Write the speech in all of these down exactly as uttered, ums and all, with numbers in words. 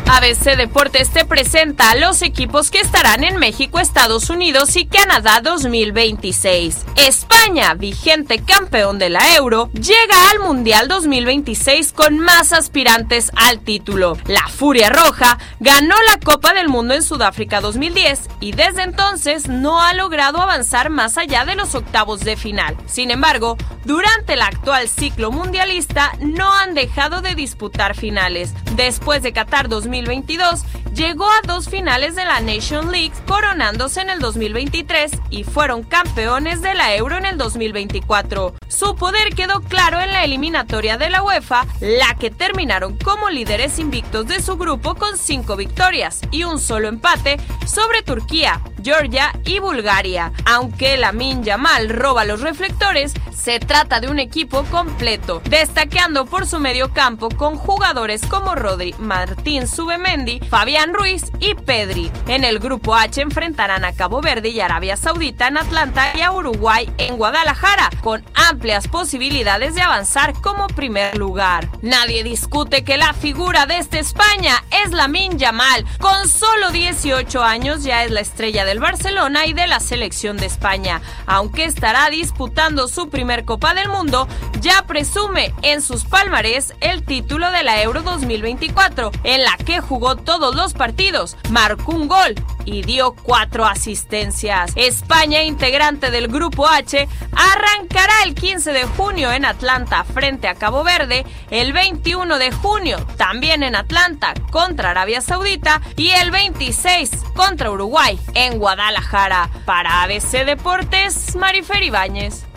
A B C Deportes te presenta a los equipos que estarán en México, Estados Unidos y Canadá dos mil veintiséis. España, vigente campeón de la Euro, llega al Mundial dos mil veintiséis con más aspirantes al título. La Furia Roja ganó la Copa del Mundo en Sudáfrica dos mil diez y desde entonces no ha logrado avanzar más allá de los octavos de final. Sin embargo, durante el actual ciclo mundialista no han dejado de disputar finales. Después de Qatar dos mil veintidós, llegó a dos finales de la Nation League, coronándose en el dos mil veintitrés y fueron campeones de la Euro en el dos mil veinticuatro. Su poder quedó claro en la eliminatoria de la UEFA, la que terminaron como líderes invictos de su grupo con cinco victorias y un solo empate sobre Turquía, Georgia y Bulgaria. Aunque Lamine Yamal roba los reflectores, se trata de un equipo completo, destacando por su medio campo con jugadores como Rodri, Martín Zubimendi, Fabián Ruiz y Pedri. En el grupo H enfrentarán a Cabo Verde y Arabia Saudita en Atlanta y a Uruguay en Guadalajara, con amplias posibilidades de avanzar como primer lugar. Nadie discute que la figura de esta España es Lamine Yamal. Con solo dieciocho años ya es la estrella del Barcelona y de la selección de España. Aunque estará disputando su primer Copa del Mundo, ya presume en sus palmarés el título de la Euro dos mil veinticuatro, en la que jugó todos los partidos, marcó un gol y dio cuatro asistencias. España, integrante del Grupo H, arrancará el quince de junio en Atlanta frente a Cabo Verde, el veintiuno de junio también en Atlanta contra Arabia Saudita y el veintiséis contra Uruguay en Guadalajara. Para A B C Deportes, Marifer Ibáñez.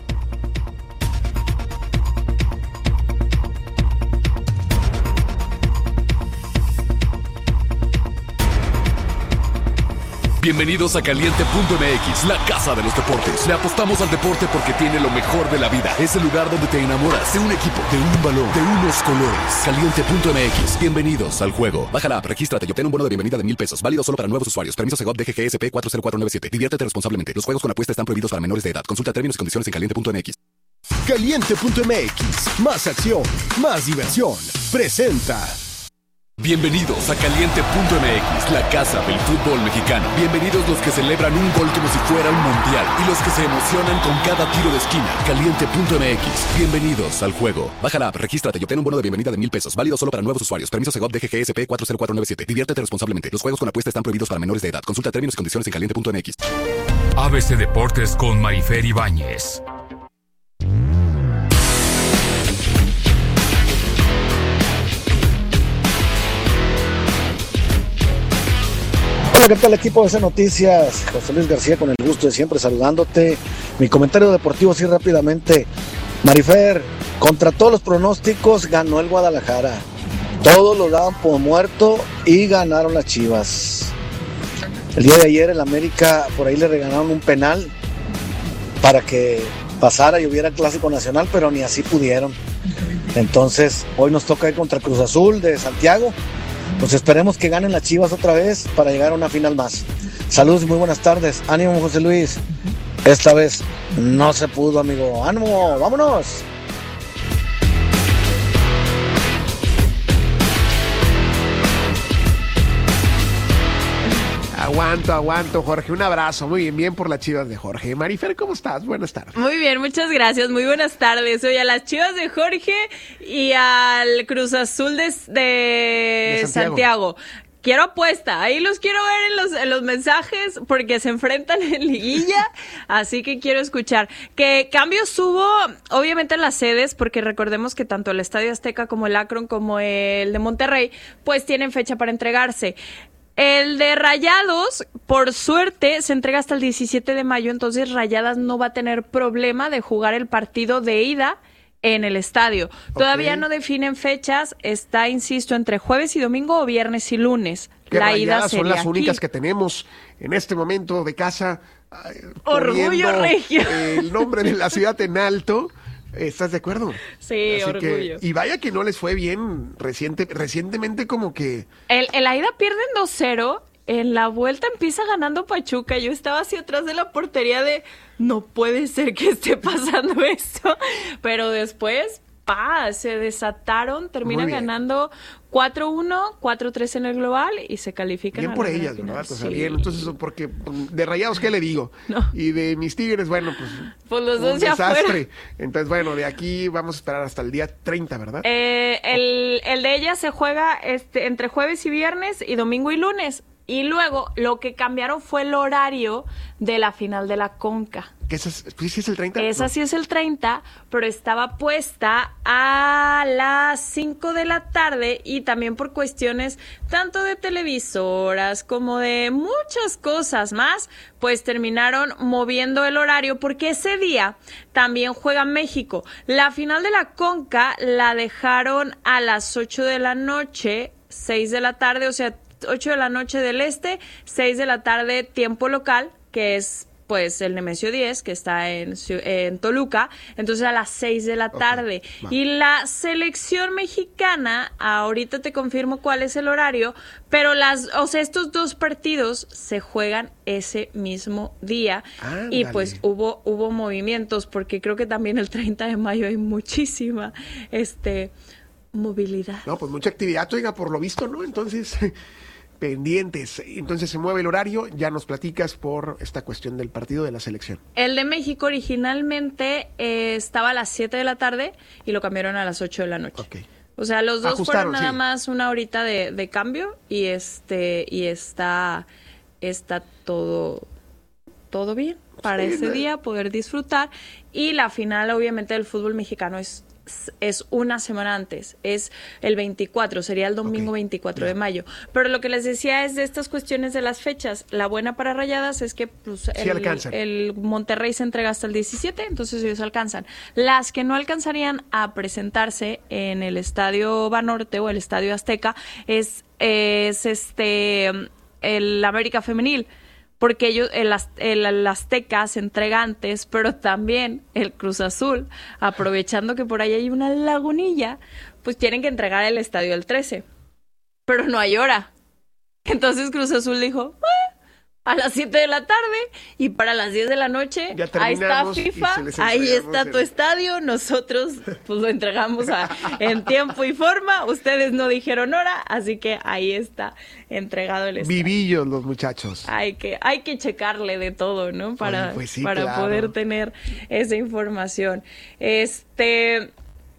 Bienvenidos a Caliente punto M X, la casa de los deportes. Le apostamos al deporte porque tiene lo mejor de la vida. Es el lugar donde te enamoras de un equipo, de un balón, de unos colores. Caliente punto M X, bienvenidos al juego. Baja la app, regístrate y obtén un bono de bienvenida de mil pesos. Válido solo para nuevos usuarios. Permiso Segov D G G S P cuatro cero cuatro nueve siete. Diviértete responsablemente. Los juegos con apuesta están prohibidos para menores de edad. Consulta términos y condiciones en Caliente punto M X. Caliente punto M X, más acción, más diversión. Presenta. Bienvenidos a Caliente punto M X, la casa del fútbol mexicano. Bienvenidos los que celebran un gol como si fuera un mundial y los que se emocionan con cada tiro de esquina. Caliente punto M X, bienvenidos al juego. Baja la app, regístrate y obtén un bono de bienvenida de mil pesos. Válido solo para nuevos usuarios. Permiso Segov D G G S P cuatro cero cuatro nueve siete. Diviértete responsablemente. Los juegos con apuesta están prohibidos para menores de edad. Consulta términos y condiciones en Caliente punto M X. A B C Deportes con Marifer Ibáñez. Hola, ¿qué tal equipo de C Noticias? José Luis García con el gusto de siempre saludándote. Mi comentario deportivo así rápidamente. Marifer, contra todos los pronósticos ganó el Guadalajara. Todos lo daban por muerto y ganaron las Chivas. El día de ayer el América por ahí le regalaron un penal para que pasara y hubiera clásico nacional, pero ni así pudieron. Entonces hoy nos toca ir contra Cruz Azul de Santiago. Pues esperemos que ganen las Chivas otra vez para llegar a una final más. Saludos y muy buenas tardes. Ánimo, José Luis. Esta vez no se pudo, amigo. ¡Ánimo! ¡Vámonos! Aguanto, aguanto, Jorge. Un abrazo. Muy bien, bien por las Chivas de Jorge. Marifer, ¿cómo estás? Buenas tardes. Muy bien, muchas gracias. Muy buenas tardes. Hoy a las Chivas de Jorge y al Cruz Azul de, de, de Santiago. Santiago. Quiero apuesta, ahí los quiero ver en los, en los mensajes porque se enfrentan en liguilla, así que quiero escuchar. ¿Qué cambios hubo? Obviamente en las sedes, porque recordemos que tanto el Estadio Azteca como el Akron como el de Monterrey, pues tienen fecha para entregarse. El de Rayados, por suerte, se entrega hasta el diecisiete de mayo, entonces Rayadas no va a tener problema de jugar el partido de ida en el estadio. Okay. Todavía no definen fechas, está, insisto, entre jueves y domingo o viernes y lunes. Que la ida son sería las aquí. Únicas que tenemos en este momento de casa. Orgullo regio. El nombre de la ciudad en alto. ¿Estás de acuerdo? Sí, Así orgullo. Que, y vaya que no les fue bien reciente, recientemente como que... El, el Aida pierden dos cero, en la vuelta empieza ganando Pachuca. Yo estaba hacia atrás de la portería de, no puede ser que esté pasando esto. Pero después, pa, se desataron, terminan ganando cuatro uno, cuatro tres en el global y se califican. Bien a por la ellas, final. ¿verdad? O sea, Sí. bien, entonces, porque de Rayados, ¿qué le digo? No. Y de mis Tigres, bueno, pues... Pues los un dos ya desastre. fueron. Entonces, bueno, de aquí vamos a esperar hasta el día treinta, ¿verdad? Eh, el, el de ellas se juega este, entre jueves y viernes y domingo y lunes. Y luego lo que cambiaron fue el horario de la final de la Conca. ¿Qué es, sí, sí es el treinta? Esa No. sí es el treinta, pero estaba puesta a las cinco de la tarde y también por cuestiones tanto de televisoras como de muchas cosas más, pues terminaron moviendo el horario porque ese día también juega México. La final de la Conca la dejaron a las ocho de la noche, seis de la tarde, o sea, ocho de la noche del este, seis de la tarde tiempo local, que es pues el Nemesio diez, que está en, en Toluca, entonces a las seis de la tarde. Okay, y la selección mexicana, ahorita te confirmo cuál es el horario, pero las, o sea, estos dos partidos se juegan ese mismo día. Ándale. Y pues hubo, hubo movimientos, porque creo que también el treinta de mayo hay muchísima, este, movilidad. No, pues mucha actividad, oiga, por lo visto, ¿no? Entonces... pendientes. Entonces se mueve el horario, ya nos platicas por esta cuestión del partido de la selección. El de México originalmente eh, estaba a las siete de la tarde y lo cambiaron a las ocho de la noche. Okay. O sea, los dos Ajustaron, fueron nada sí. más una horita de, de cambio y este y está está todo todo bien para sí, ese ¿no? día poder disfrutar. Y la final obviamente del fútbol mexicano es es una semana antes, es el veinticuatro, sería el domingo okay. veinticuatro yeah. de mayo. Pero lo que les decía es de estas cuestiones de las fechas. La buena para Rayadas es que pues, sí el, el Monterrey se entrega hasta el diecisiete, entonces ellos alcanzan. Las que no alcanzarían a presentarse en el Estadio Banorte o el Estadio Azteca es, es este el América Femenil. Porque ellos, el, el, el Azteca se entrega antes, pero también el Cruz Azul, aprovechando que por ahí hay una lagunilla, pues tienen que entregar el estadio el trece. Pero no hay hora. Entonces Cruz Azul dijo, ah, a las siete de la tarde y para las diez de la noche, ahí está FIFA, ahí está el... tu estadio, nosotros pues lo entregamos a, en tiempo y forma, ustedes no dijeron hora, así que ahí está entregado el estadio. Vivillos los muchachos. Hay que, hay que checarle de todo, ¿no? Para, Oye, pues sí, para claro. poder tener esa información. Este,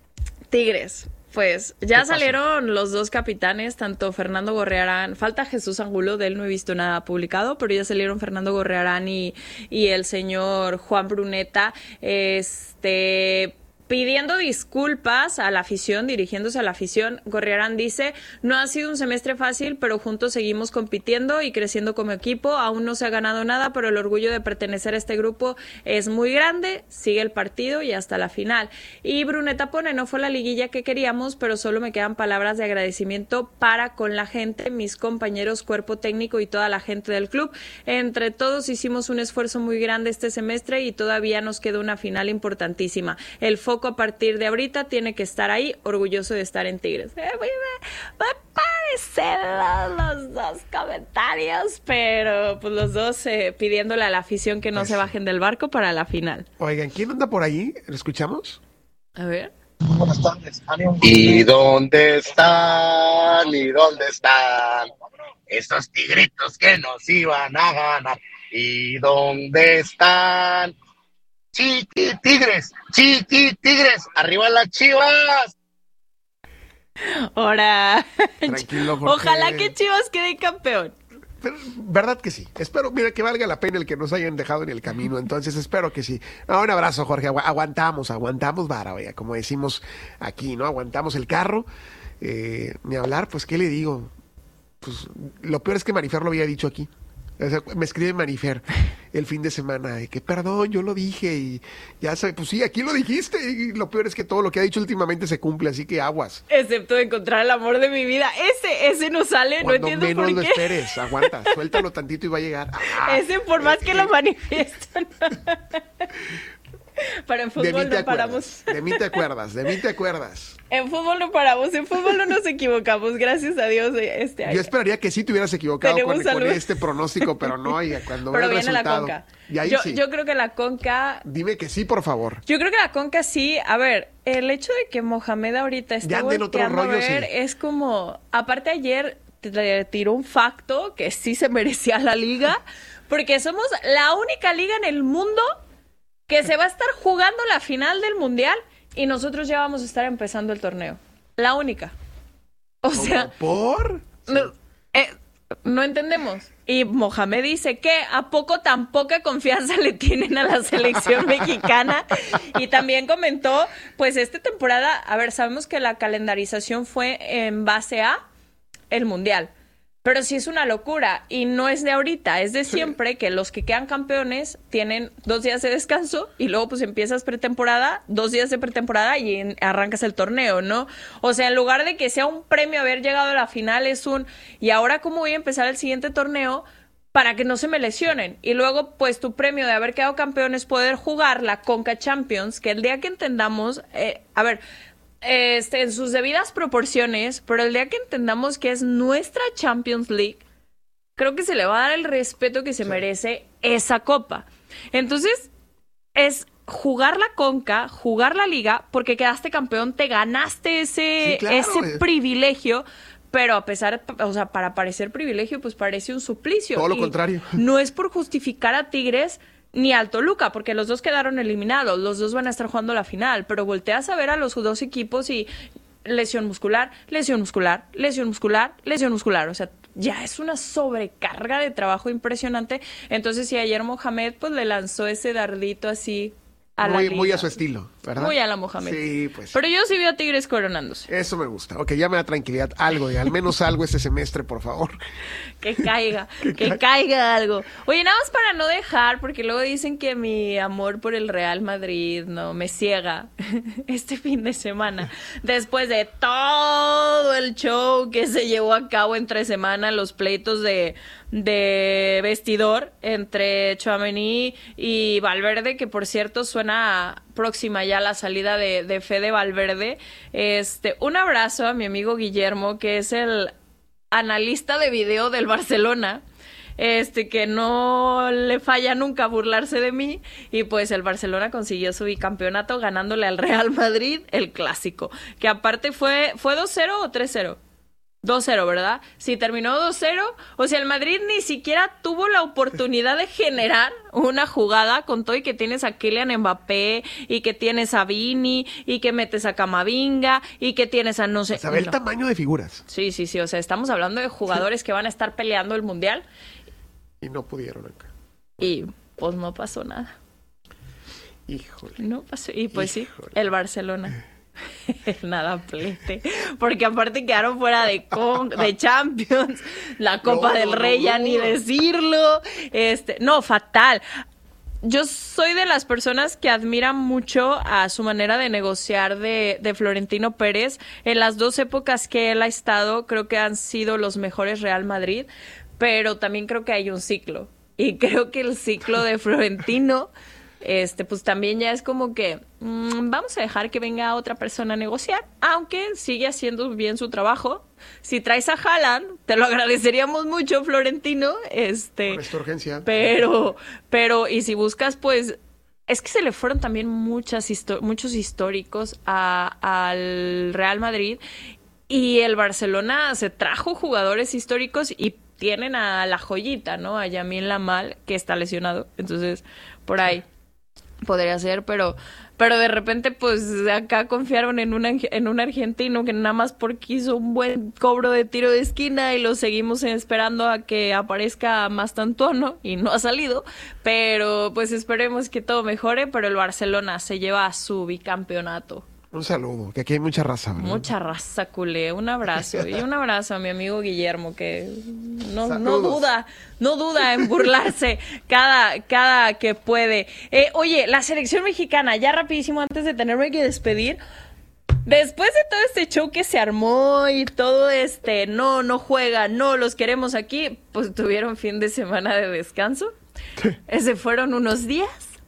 Tigres. Pues ya salieron los dos capitanes, tanto Fernando Gorriarán, falta Jesús Angulo, de él no he visto nada publicado, pero ya salieron Fernando Gorriarán y, y el señor Juan Bruneta, este... pidiendo disculpas a la afición, dirigiéndose a la afición. Gorriarán dice, no ha sido un semestre fácil, pero juntos seguimos compitiendo y creciendo como equipo. Aún no se ha ganado nada, pero el orgullo de pertenecer a este grupo es muy grande. Sigue el partido y hasta la final. Y Bruneta pone, no fue la liguilla que queríamos, pero solo me quedan palabras de agradecimiento para con la gente, mis compañeros, cuerpo técnico y toda la gente del club. Entre todos hicimos un esfuerzo muy grande este semestre y todavía nos queda una final importantísima. El foco a partir de ahorita tiene que estar ahí, orgulloso de estar en Tigres. Eh, me, me parecen los dos comentarios, pero pues los dos eh, pidiéndole a la afición que no pues, se bajen del barco para la final. Oigan, ¿quién anda por ahí? ¿Lo escuchamos? A ver. Buenas tardes. ¿Y dónde están? ¿Y dónde están? Esos tigritos que nos iban a ganar. ¿Y dónde están? Chiqui Tigres, Chiqui Tigres, arriba las Chivas. Ahora, tranquilo, Jorge. Ojalá que Chivas quede campeón. Pero, verdad que sí. Espero, mira, que valga la pena el que nos hayan dejado en el camino. Entonces, espero que sí. No, un abrazo, Jorge. Agu- aguantamos, aguantamos vara, oiga, como decimos aquí, ¿no? Aguantamos el carro. Eh, ni hablar, pues, ¿qué le digo? Pues, lo peor es que Marifer lo había dicho aquí. O sea, me escribe Marifer el fin de semana de que perdón, yo lo dije y ya sabes, pues sí, aquí lo dijiste y lo peor es que todo lo que ha dicho últimamente se cumple, así que aguas. Excepto de encontrar el amor de mi vida, ese, ese no sale, Cuando no entiendo menos por lo qué. esperes, aguanta, suéltalo tantito y va a llegar. Ah, ese por más eh, que eh. lo manifiestan. Pero en fútbol no paramos. De mí te acuerdas, de mí te acuerdas. En fútbol no paramos, en fútbol no nos equivocamos, gracias a Dios este año. Yo esperaría que sí te hubieras equivocado con, con este pronóstico, pero no, y cuando pero ve el viene resultado. la Conca. Y ahí yo, sí. yo creo que la Conca... Dime que sí, por favor. Yo creo que la Conca sí. A ver, el hecho de que Mohamed ahorita esté volteando a ver sí. es como... Aparte ayer te tiró un facto que sí se merecía la liga, porque somos la única liga en el mundo que se va a estar jugando la final del Mundial y nosotros ya vamos a estar empezando el torneo. La única. O sea... ¿Por? No, eh, no entendemos. Y Mohamed dice que ¿a poco tan poca confianza le tienen a la selección mexicana? Y también comentó, pues esta temporada, a ver, sabemos que la calendarización fue en base a el Mundial. Pero sí es una locura y no es de ahorita, es de siempre que los que quedan campeones tienen dos días de descanso y luego pues empiezas pretemporada, dos días de pretemporada y en, arrancas el torneo, ¿no? O sea, en lugar de que sea un premio haber llegado a la final, es un... ¿Y ahora cómo voy a empezar el siguiente torneo para que no se me lesionen? Y luego pues tu premio de haber quedado campeón es poder jugar la Conca Champions, que el día que entendamos... Eh, a ver... Este, en sus debidas proporciones, pero el día que entendamos que es nuestra Champions League, creo que se le va a dar el respeto que se sí. merece esa copa. Entonces, es jugar la Conca, jugar la Liga, porque quedaste campeón, te ganaste ese, sí, claro, ese es. privilegio, pero a pesar, o sea, para parecer privilegio, pues parece un suplicio. Todo lo y contrario. No es por justificar a Tigres ni al Toluca, porque los dos quedaron eliminados, los dos van a estar jugando la final, pero volteas a ver a los dos equipos y lesión muscular, lesión muscular, lesión muscular, lesión muscular, o sea, ya es una sobrecarga de trabajo impresionante. Entonces, si ayer Mohamed pues le lanzó ese dardito así a muy, la liga. Muy a su estilo, ¿verdad? Muy a la Mohamed. Sí, pues. Pero yo sí vi a Tigres coronándose. Eso me gusta. Ok, ya me da tranquilidad. Algo, al menos algo este semestre, por favor. Que caiga, que, que caiga algo. Oye, nada más para no dejar, porque luego dicen que mi amor por el Real Madrid no me ciega este fin de semana. Después de todo el show que se llevó a cabo entre semana, los pleitos de, de vestidor entre Tchouaméni y Valverde, que por cierto suena próxima ya la salida de, de Fede Valverde. Este, un abrazo a mi amigo Guillermo, que es el analista de video del Barcelona, este que no le falla nunca burlarse de mí, y pues el Barcelona consiguió su bicampeonato ganándole al Real Madrid el clásico, que aparte fue fue dos cero o tres cero. dos cero, ¿verdad? Sí, terminó dos cero. O sea, el Madrid ni siquiera tuvo la oportunidad de generar una jugada, con todo y que tienes a Kylian Mbappé, y que tienes a Vini, y que metes a Camavinga, y que tienes a no sé... O sea, ve el no. tamaño de figuras. Sí, sí, sí. O sea, estamos hablando de jugadores que van a estar peleando el Mundial. Y no pudieron acá. Y pues no pasó nada. Híjole. No pasó. Y pues Híjole. sí, el Barcelona... Nada plete, porque aparte quedaron fuera de con, de Champions, la Copa no, del Rey no, ya no. ni decirlo, este, no, fatal. Yo soy de las personas que admiran mucho a su manera de negociar de, de Florentino Pérez. En las dos épocas que él ha estado, creo que han sido los mejores Real Madrid, pero también creo que hay un ciclo, y creo que el ciclo de Florentino este pues también ya es como que mmm, vamos a dejar que venga otra persona a negociar, aunque sigue haciendo bien su trabajo. Si traes a Haaland, te lo agradeceríamos mucho, Florentino, este por esta urgencia. Pero, pero, y si buscas, pues, es que se le fueron también muchas histo- muchos históricos a, al Real Madrid, y el Barcelona se trajo jugadores históricos y tienen a la joyita, ¿no? A Lamine Yamal, que está lesionado, entonces por ahí podría ser, pero pero de repente pues acá confiaron en un en un argentino que nada más porque hizo un buen cobro de tiro de esquina, y lo seguimos esperando a que aparezca Mastantuono y no ha salido, pero pues esperemos que todo mejore. Pero el Barcelona se lleva su bicampeonato. Un saludo, que aquí hay mucha raza, ¿verdad? Mucha raza, culé. Un abrazo. Y un abrazo a mi amigo Guillermo, que no, no duda, no duda en burlarse cada, cada que puede. Eh, oye, la selección mexicana, ya rapidísimo, antes de tenerme que despedir, después de todo este show que se armó y todo este, no, no juega, no, los queremos aquí, pues tuvieron fin de semana de descanso. Sí. Se fueron unos días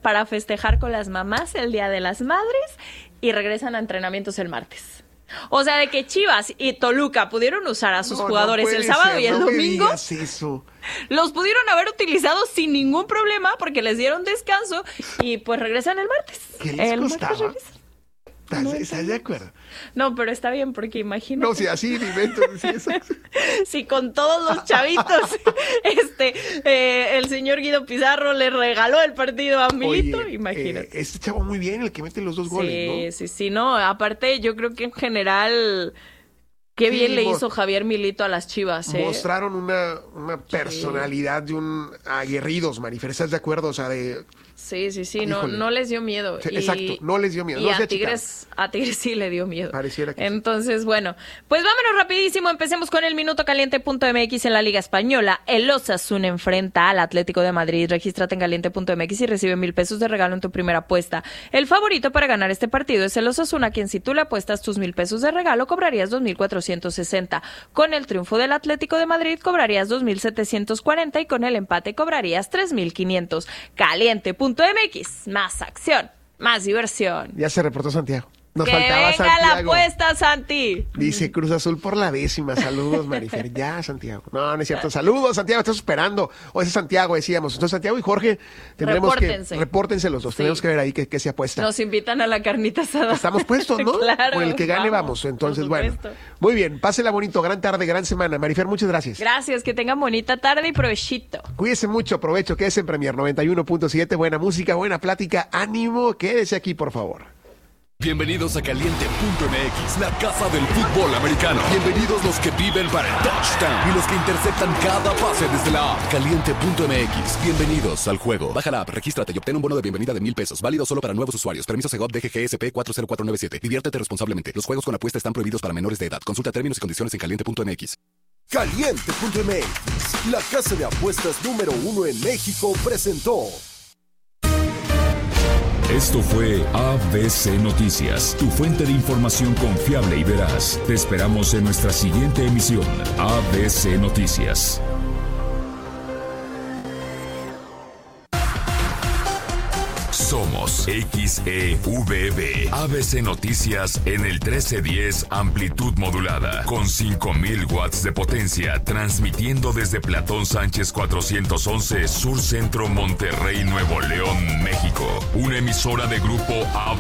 para festejar con las mamás el Día de las Madres y regresan a entrenamientos el martes. O sea, de que Chivas y Toluca pudieron usar a sus No, jugadores no el sábado ser, y el no domingo. Me digas eso. Los pudieron haber utilizado sin ningún problema porque les dieron descanso y pues regresan el martes. ¿Qué les el costaba? martes regresan. ¿Estás, No, ¿Estás de acuerdo? No, pero está bien porque imagínate. No, si así ni invento. Si, eso. Si con todos los chavitos este eh, el señor Guido Pizarro le regaló el partido a Milito, Oye, imagínate. Eh, este chavo muy bien, el que mete los dos sí, goles, ¿no? Sí, sí, no. Aparte, yo creo que en general, qué Sí, bien le mo- hizo Javier Milito a las Chivas, ¿eh? Mostraron una, una personalidad de un aguerridos, Marifer, ¿estás de acuerdo? O sea, de... Sí, sí, sí, no, Híjole. no les dio miedo. Sí, Y- exacto, no les dio miedo, Y no se a Tigres, a Tigres sí le dio miedo. Pareciera que sí. Entonces, bueno, pues vámonos rapidísimo. Empecemos con el minuto caliente punto m x en la Liga Española. El Osasuna enfrenta al Atlético de Madrid. Regístrate en caliente punto m x y recibe mil pesos de regalo en tu primera apuesta. El favorito para ganar este partido es el Osasuna, quien si tú le apuestas tus mil pesos de regalo, cobrarías dos mil cuatrocientos sesenta. Con el triunfo del Atlético de Madrid, cobrarías dos mil setecientos cuarenta y con el empate cobrarías tres mil quinientos. caliente punto m x. Más acción, más diversión. Ya se reportó Santiago. Nos que faltaba venga Santiago. la apuesta, Santi. Dice Cruz Azul por la décima. Saludos, Marifer. Ya, Santiago. No, no es cierto. Saludos, Santiago. Estás esperando. O ese es Santiago, decíamos. Entonces, Santiago y Jorge, tendremos Repórtense. que... Repórtense los dos. Sí. Tenemos que ver ahí qué, qué se apuesta. Nos invitan a la carnita asada. Estamos puestos, ¿no? Claro, Con el que gane vamos. vamos, Entonces, por bueno. supuesto. Muy bien. Pásela bonito. Gran tarde, gran semana. Marifer, muchas gracias. Gracias, que tengan bonita tarde y provechito. Cuídese mucho. Aprovecho. Quédese en Premier noventa y uno punto siete. Buena música, buena plática. Ánimo. Quédese aquí, por favor. Bienvenidos a Caliente punto m x, la casa del fútbol americano. Bienvenidos los que viven para el touchdown y los que interceptan cada pase desde la app. Caliente punto m x, bienvenidos al juego. Baja la app, regístrate y obtén un bono de bienvenida de mil pesos. Válido solo para nuevos usuarios. Permiso Segov D G G S P cuatro cero cuatro nueve siete. Diviértete responsablemente. Los juegos con apuesta están prohibidos para menores de edad. Consulta términos y condiciones en caliente punto m x. Caliente punto m x, la casa de apuestas número uno en México, presentó. Esto fue A B C Noticias, tu fuente de información confiable y veraz. Te esperamos en nuestra siguiente emisión, A B C Noticias. Somos X E V B, A B C Noticias en el trece diez amplitud modulada, con cinco mil watts de potencia, transmitiendo desde Platón Sánchez cuatrocientos once, Sur Centro, Monterrey, Nuevo León, México. Una emisora de grupo A B C.